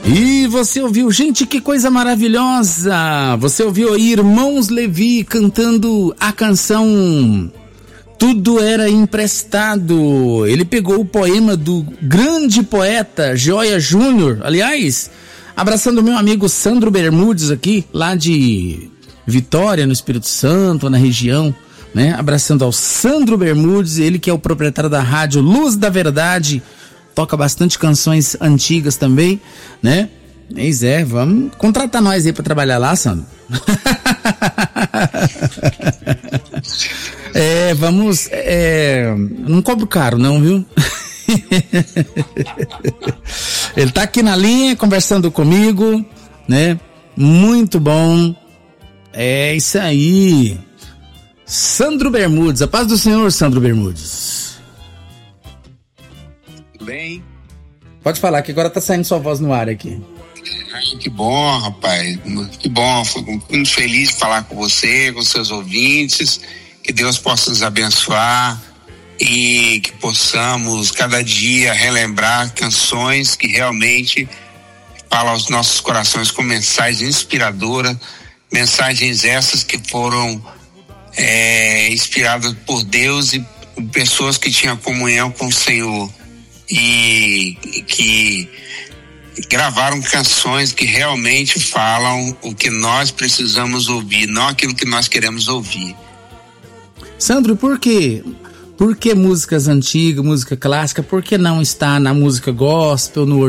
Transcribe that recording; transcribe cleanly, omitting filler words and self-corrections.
E você ouviu, gente, que coisa maravilhosa! Você ouviu aí Irmãos Levi cantando a canção Tudo Era Emprestado. Ele pegou o poema do grande poeta Joia Júnior. Aliás, abraçando o meu amigo Sandro Bermudes aqui, lá de Vitória, no Espírito Santo, na região, né? Abraçando ao Sandro Bermudes, ele que é o proprietário da rádio Luz da Verdade. Toca bastante canções antigas também, né? Pois é, vamos contratar nós aí pra trabalhar lá, Sandro. Vamos. Não cobro caro, não, viu? Ele tá aqui na linha conversando comigo, né? Muito bom. É isso aí. Sandro Bermudes, a paz do Senhor, Sandro Bermudes. Bem? Pode falar que agora tá saindo sua voz no ar aqui. Ai, que bom, rapaz, que bom, fico muito feliz de falar com você, com seus ouvintes, que Deus possa nos abençoar e que possamos cada dia relembrar canções que realmente falam aos nossos corações com mensagens inspiradoras, mensagens essas que foram inspiradas por Deus e por pessoas que tinham comunhão com o Senhor. E que gravaram canções que realmente falam o que nós precisamos ouvir, não aquilo que nós queremos ouvir. Sandro, por quê? Por que músicas antigas, música clássica? Por que não está na música gospel, no